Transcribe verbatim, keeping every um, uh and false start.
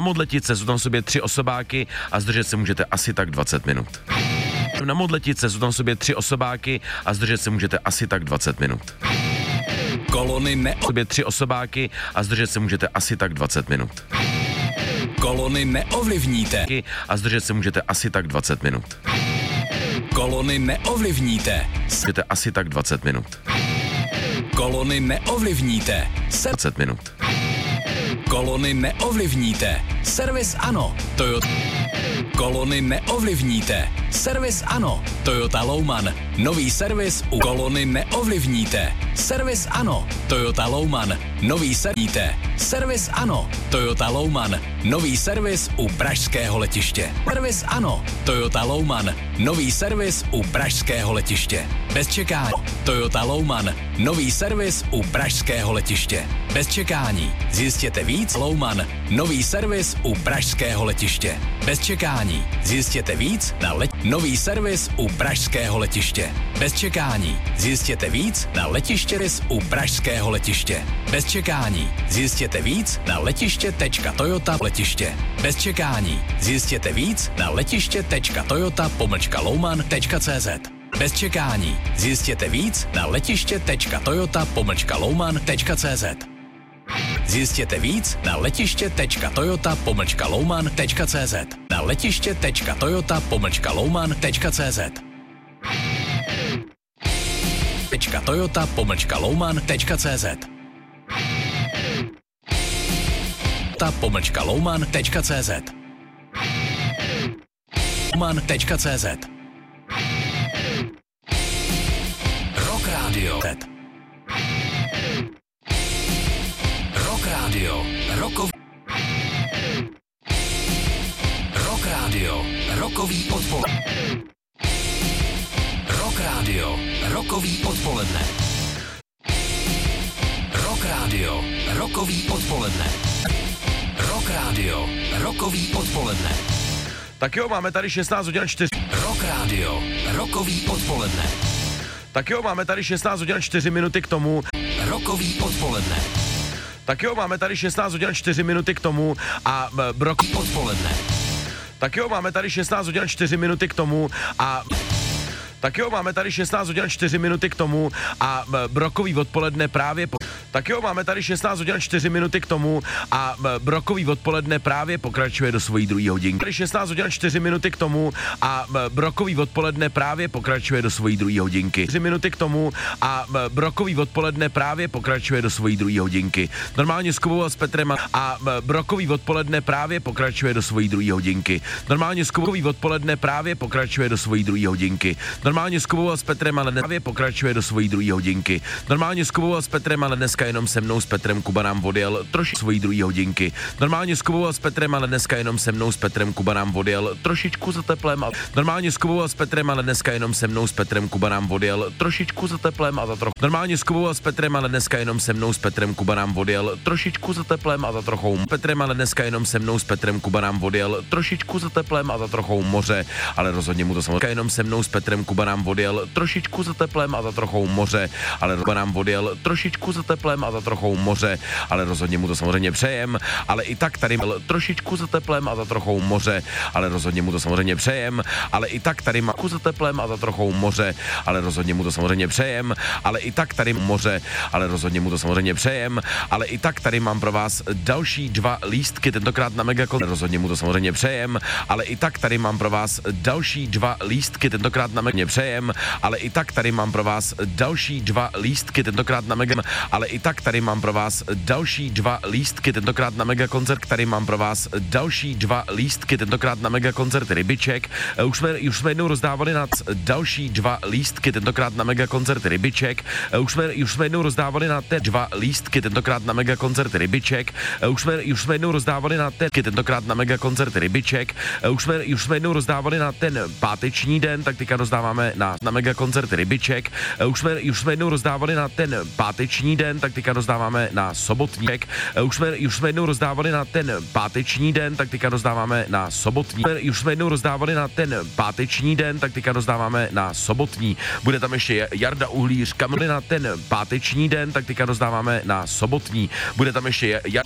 Modletice jsou tam v sobě tři osobáky a zdržet se můžete asi tak dvacet minut. Na Modletice jsou tam v sobě tři osobáky a zdržet se můžete asi tak dvacet minut. Kolony ne... V sobě tři osobáky a zdržet se můžete asi tak dvacet minut. Kolony neovlivníte. A zdržet se můžete asi tak dvacet minut. Kolony neovlivníte. Můžete asi tak dvacet minut. Kolony neovlivníte. Se... dvacet minut. Kolony neovlivníte. Servis ano. Toyota. Kolony neovlivníte. Servis ano. Toyota Louman. Nový servis u kolony neovlivníte. Servis ano. Toyota Louman. Nový servis. Servis ano. Toyota Louman. Nový servis u pražského letiště. Servis ano. Toyota Louman. Nový servis u pražského letiště. Bez čekání. Toyota Louman. Nový servis u pražského letiště. Bez čekání. Zjistěte víc. Louman. Nový servis u pražského letiště. Bez čekání. Zjistěte víc na let... Nový servis u pražského letiště. Bez čekání. Zjistěte víc na letiště u pražského letiště. Bez čekání. Zjistěte víc na letiště.toyota letiště. Bez čekání. Zjistěte víc na letiště.toyota pomlčka louman.cz. Bez čekání. Zjistěte víc na letiště.toyota pomlčka louman.cz. Zjistěte víc na letiště.toyota pomlčka louman.cz. Na letiště.toyota pomlčka louman.cz. Toyota pomlčka louman.cz. Ta pomlčka louman.cz. louman.cz. Rock Radio. Rock Radio. Rockov... Rock Radio. Rokový odpoledne. Rock Radio. Rokový odpoledne. Rock Radio. Rokový odpoledne. Rock Radio. Rokový odpoledne. Tak jo, máme tady šestnáct hodin čtyři. Rock Radio. Rokový odpoledne. Tak jo, máme tady šestnáct hodin čtyři minuty k tomu. Rokový odpoledne. Tak jo, máme tady šestnáct hodin čtyři minuty k tomu a brok... Odpoledne. Tak jo, máme tady šestnáct hodin čtyři minuty k tomu a... Tak jo, máme tady šestnáct hodin čtyři minuty k tomu a brokový odpoledne právě po... Tak jo, máme tady šestnáct hodin čtyři minuty k tomu a brokový odpoledne právě pokračuje do svojí druhé hodinky. Tady šestnáct hodin čtyři minuty k tomu a brokový odpoledne právě pokračuje do svojí druhé hodinky. čtyři minuty k tomu a brokový odpoledne právě pokračuje do svojí druhé hodinky. Normálně s Kubou a s Petrem a brokový odpoledne právě pokračuje do svojí druhé hodinky. Normálně s Kubou odpoledne právě pokračuje do svojí druhé hodinky. Normálně s Kubou a s Petrem, ale právě pokračuje do svojí druhé hodinky. Normálně s Kubou a s Petrem, ale dneska jenom se mnou s Petrem. Kuba nám odjel trošičku svojí druhé hodinky. Normálně s Kubou a s Petrem, ale dneska jenom se mnou s Petrem. Kuba nám odjel trošičku za teplem. A... Normálně s Kubou a s Petrem, ale dneska jenom se mnou s Petrem. Kuba nám odjel trošičku za teplem a za trochu. Normálně s Kubou a s Petrem, ale dneska jenom se mnou s Petrem. Kuba nám odjel trošičku za teplem a za trochou. Petrem, ale dneska jenom se mnou s Petrem. Kuba nám odjel trošičku za teplem a za trochou moře, ale rozhodně mu to samozřejmě jenom se mnou s Petrem. Kuba nám odjel trošičku za teplem a za trochou moře, ale Kuba nám odjel trošičku za teplem a za trochou moře, ale rozhodně mu to samozřejmě přejem, ale i tak tady byl trošičku za teplem a za trochou moře, ale rozhodně mu to samozřejmě přejem, ale i tak tady má za teplem a za trochou moře, ale rozhodně mu to samozřejmě přejem, ale i tak tady moře, ale rozhodně mu to samozřejmě přejem, ale i tak tady mám pro vás další dva lístky, tentokrát na Megakoncert, rozhodně mu to samozřejmě přejem, ale i tak tady mám pro vás další dva lístky, tentokrát na Megakoncert přejem, ale i tak tady mám pro vás další dva lístky, tentokrát na Mega, ale i tak tady mám pro vás další dva lístky, tentokrát na Megakoncert, tady mám pro vás další dva lístky, tentokrát na Megakoncert Rybiček. Už jsme, už jsme jednou rozdávali na další dva lístky, tentokrát na Megakoncert Rybiček. Už jsme, už jsme jednou rozdávali na te dva lístky, tentokrát na Megakoncert Rybiček. Už jsme, už jsme jednou rozdávali na te tentokrát na Megakoncert Rybiček. Už jsme, už jsme jednou rozdávali na ten páteční den, tak teďka rozdáváme na, na Megakoncert Rybiček. Už jsme, už jsme jednou rozdávali na ten páteční den, tak teďka rozdáváme na sobotní. Už jsme, už jsme jednou rozdávali na ten páteční den, tak teďka rozdáváme na sobotní. Už jsme jednou rozdávali na ten páteční den, tak teďka rozdáváme na sobotní. Bude tam ještě Jarda Uhlíř, Kamily na ten páteční den, tak teďka rozdáváme na sobotní. Bude tam ještě Jarda